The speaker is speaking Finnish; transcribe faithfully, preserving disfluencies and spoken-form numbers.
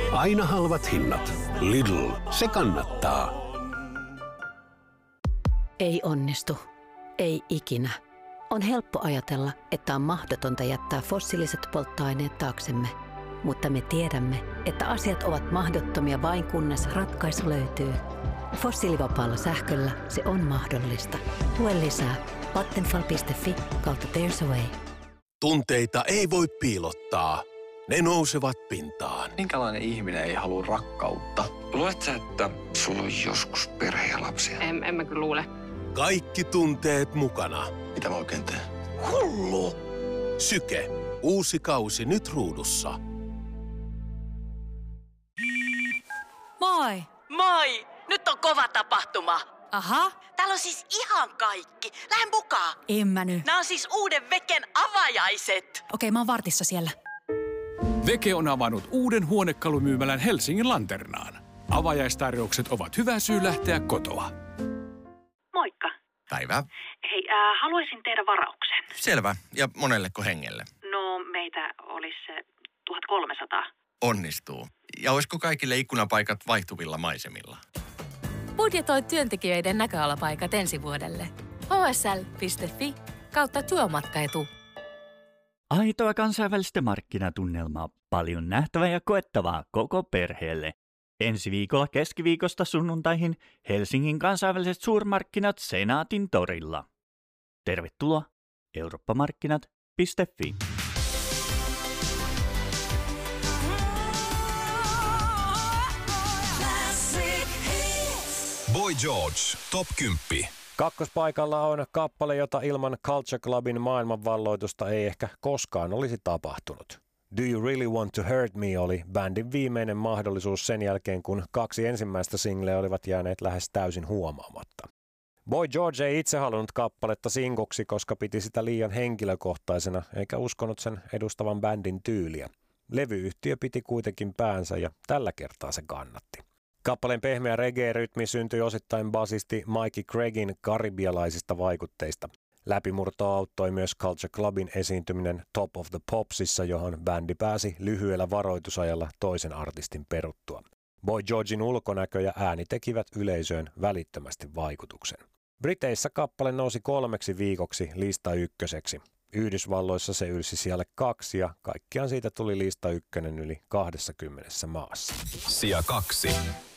Aina halvat hinnat. Lidl, se kannattaa. Ei onnistu. Ei ikinä. On helppo ajatella, että on mahdotonta jättää fossiiliset polttoaineet taaksemme. Mutta me tiedämme, että asiat ovat mahdottomia vain kunnes ratkaisu löytyy. Fossiilivapaalla sähköllä se on mahdollista. Lue lisää vattenfall piste fi kautta there's a way. Tunteita ei voi piilottaa. Ne nousevat pintaan. Minkälainen ihminen ei halua rakkautta? Luuletko sä, että sulla on joskus perhe ja lapsia? En, en mä kyllä luule. Kaikki tunteet mukana. Mitä mä oikein teen? Hullu! Syke. Uusi kausi nyt ruudussa. Moi! Moi! Nyt on kova tapahtuma. Aha. Täällä on siis ihan kaikki. Lähde mukaan. En mä nyt. Nämä on siis uuden Veken avajaiset. Okei, mä oon vartissa siellä. Veke on avannut uuden huonekalumyymälän Helsingin Lanternaan. Avajaistarjoukset ovat hyvä syy lähteä kotoa. Moikka. Päivää. Hei, äh, haluaisin tehdä varauksen. Selvä. Ja monelleko hengelle? No, meitä olisi se tuhatkolmesataa. Onnistuu. Ja olisiko kaikille ikkunapaikat vaihtuvilla maisemilla? Budjetoi työntekijöiden näköalapaikat ensi vuodelle. h s l piste f i kautta työmatkailu. Aitoa kansainvälistä markkinatunnelmaa, paljon nähtävää ja koettavaa koko perheelle. Ensi viikolla keskiviikosta sunnuntaihin Helsingin kansainväliset suurmarkkinat Senaatin torilla. Tervetuloa eurooppamarkkinat piste fi. Boy George, top kymmenen. Kakkospaikalla on kappale, jota ilman Culture Clubin maailmanvalloitusta ei ehkä koskaan olisi tapahtunut. Do You Really Want To Hurt Me oli bändin viimeinen mahdollisuus sen jälkeen, kun kaksi ensimmäistä singleä olivat jääneet lähes täysin huomaamatta. Boy George ei itse halunnut kappaletta sinkuksi, koska piti sitä liian henkilökohtaisena, eikä uskonut sen edustavan bändin tyyliä. Levyyhtiö piti kuitenkin päänsä ja tällä kertaa se kannatti. Kappaleen pehmeä reggae-rytmi syntyi osittain basisti Mikey Craigin karibialaisista vaikutteista. Läpimurtoa auttoi myös Culture Clubin esiintyminen Top of the Popsissa, johon bändi pääsi lyhyellä varoitusajalla toisen artistin peruttua. Boy Georgein ulkonäkö ja ääni tekivät yleisöön välittömästi vaikutuksen. Briteissä kappale nousi kolmeksi viikoksi lista ykköseksi. Yhdysvalloissa se ylsi siellä kaksi ja kaikkiaan siitä tuli lista ykkönen yli kaksikymmentä maassa. Sija kaksi.